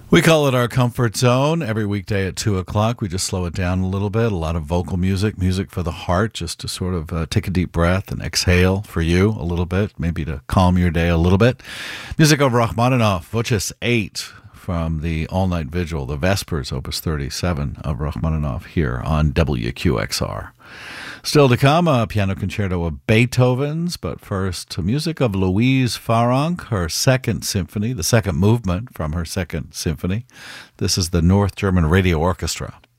We call it our comfort zone every weekday at 2 o'clock. We just slow it down a little bit. A lot of vocal music, music for the heart, just to sort of take a deep breath and exhale for you a little bit, maybe to calm your day a little bit. Music of Rachmaninoff, Voces 8 from the all-night vigil, the Vespers, Opus 37 of Rachmaninoff here on WQXR. Still to come, a piano concerto of Beethoven's, but first, music of Louise Farrenc, her second symphony, the second movement from her second symphony. This is the North German Radio Orchestra.